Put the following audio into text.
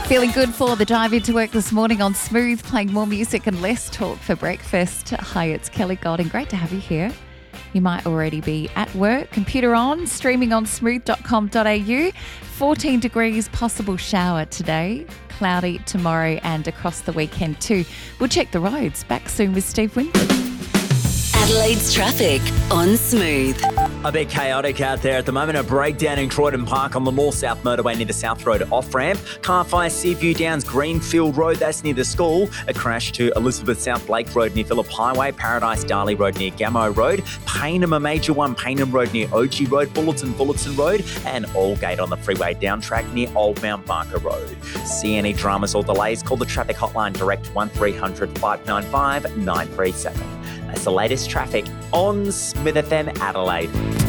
Feeling good for the dive into work this morning on Smooth, playing more music and less talk for breakfast. Hi, it's Kelly Golding. Great to have you here. You might already be at work, computer on, streaming on smooth.com.au. 14 degrees, possible shower today, cloudy tomorrow and across the weekend too. We'll check the roads. Back soon with Steve Winwood. Adelaide's traffic on Smooth. A bit chaotic out there at the moment. A breakdown in Croydon Park on the north-south motorway near the South Road off-ramp. Car fire Seaview Downs Greenfield Road, that's near the school. A crash to Elizabeth South Lake Road near Phillip Highway. Paradise Darley Road near Gamo Road. Paynham, a major one. Paynham Road near OG Road. Bulletin Road. And Aldgate on the freeway down track near Old Mount Barker Road. See any dramas or delays? Call the traffic hotline direct 1300 595 937. That's the latest traffic on Smith FM Adelaide.